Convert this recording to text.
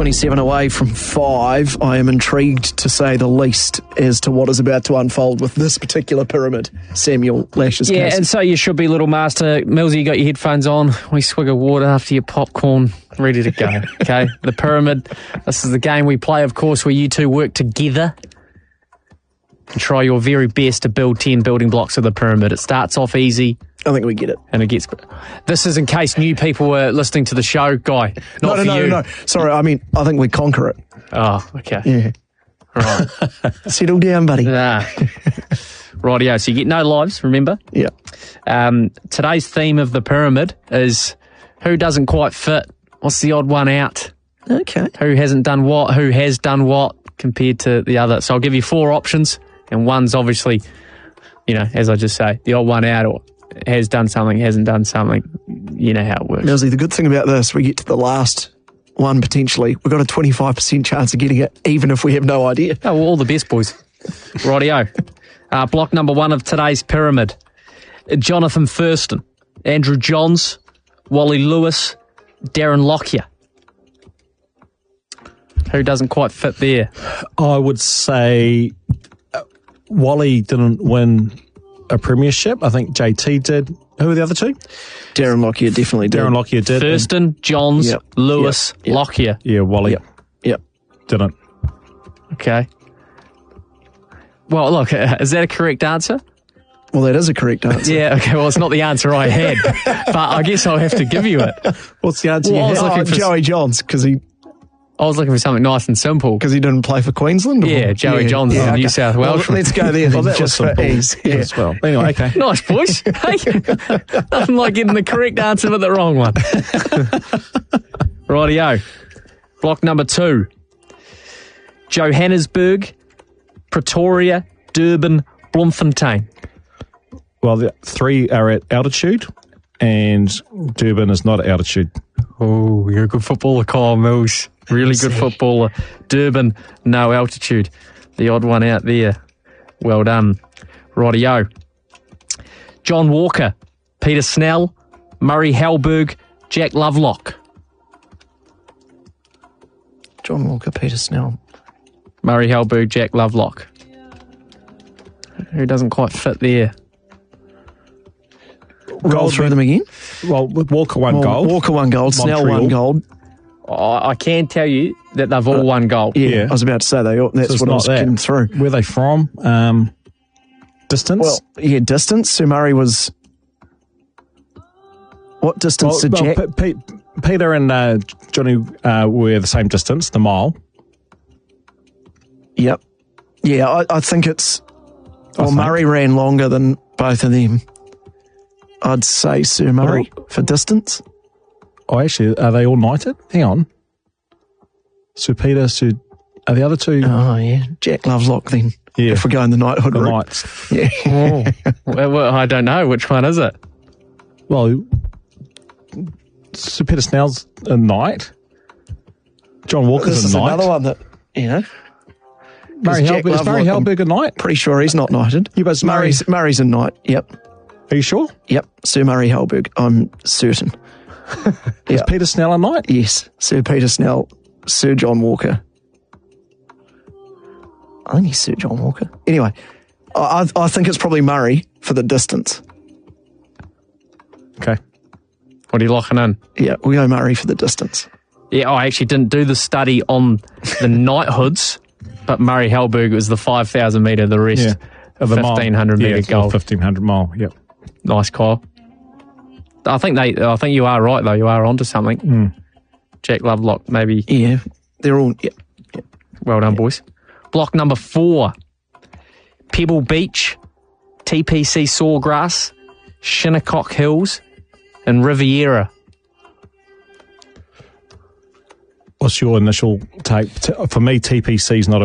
27 away from 5. I am intrigued, to say the least, as to what is about to unfold with this particular pyramid. Samuel Lash's case. Yeah, and so you should be, little master. Millsy, you got your headphones on. We swig of water after your popcorn. Ready to go, okay? The pyramid. This is the game we play, of course, where you two work together and try your very best to build 10 building blocks of the pyramid. It starts off easy. I think we get it. And it gets... This is in case new people were listening to the show, Guy. Not for you. No. Sorry, I mean, I think we conquer it. Oh, okay. Yeah. Right. Settle down, buddy. Nah. Rightio. So you get no lives, remember? Yeah. Today's theme of the pyramid is who doesn't quite fit? What's the odd one out? Okay. Who hasn't done what? Who has done what compared to the other? So I'll give you 4 options, and one's obviously, you know, as I just say, the odd one out, or has done something, hasn't done something. You know how it works. Millsy, the good thing about this, we get to the last one potentially. We've got a 25% chance of getting it, even if we have no idea. Oh, well, all the best, boys. Rightio. Block number 1 of today's pyramid. Jonathan Thurston, Andrew Johns, Wally Lewis, Darren Lockyer. Who doesn't quite fit there? I would say Wally didn't win a premiership. I think JT did. Who were the other 2? Darren Lockyer definitely did. Darren Lockyer did. Thurston, Johns, Yep. Lewis, Yep. Lockyer. Yeah, Wally Yep. didn't. Okay. Well, look, is that a correct answer? Well, that is a correct answer. Yeah, okay, well, it's not the answer I had, but I guess I'll have to give you it. What's the answer Well, I you was had? looking for- Joey Johns, because he something nice and simple. didn't play for Queensland? Or? Yeah, Joey Johns is a New South Welshman. Well, let's go there then, Well, that was just for simple ease. Yeah. as well. Anyway, okay. Nice, boys. Hey, nothing like getting the correct answer but the wrong one. Rightio. Block number 2. Johannesburg, Pretoria, Durban, Bloemfontein. Well, the 3 are at altitude, and Durban is not at altitude. Oh, you're a good footballer, Kyle Mills. Really good footballer. Durban, no altitude. The odd one out there. Well done. Rightio. John Walker, Peter Snell, Murray Halberg, Jack Lovelock. John Walker, Peter Snell. Murray Halberg, Jack Lovelock. Who doesn't quite fit there? Roll through them again. Well, Walker won gold. Walker won gold. Snell Montreal. won gold. I can tell you that they've all won gold. Yeah, I was about to say that's So it's what I not was that. getting through. Where are they from? Distance? Well, yeah, distance. Sue Murray was... What distance did Jack... Peter and Johnny were the same distance, the mile. Yep. Yeah, I think it's... Well, think. Murray ran longer than both of them. I'd say Sue Murray for distance. Oh, actually, are they all knighted? Hang on. Sir Peter, are the other 2? Oh, yeah. Jack Lovelock then. Yeah. If we're going the knighthood The route. knights. Yeah. Well, I don't know. Which one is it? Well, Sir Peter Snell's a knight. John Walker's This a is knight. another one that, you know... Murray Jack Halberg, is Murray Lovelock, Halberg a knight? Pretty sure he's not knighted. Yeah, but it's Murray's a knight. Yep. Are you sure? Yep. Sir Murray Halberg. I'm certain. Is Yeah. Peter Snell a knight? Yes. Sir Peter Snell. Sir John Walker. I think he's Sir John Walker. Anyway, I think it's probably Murray for the distance. Okay. What are you locking in? Yeah, we go Murray for the distance. Yeah, I actually didn't do the study on the knighthoods, but Murray Halberg was the 5,000 metre, the rest Yeah. of The 1,500 mile. metre it's gold. 1,500 mile, yep. Nice, Kyle. I think you are right, though. You are onto something. Jack Lovelock, maybe. Yeah, they're all... Yeah. Well done, boys. Block number 4. Pebble Beach, TPC Sawgrass, Shinnecock Hills, and Riviera. What's your initial take? For me, TPC's not a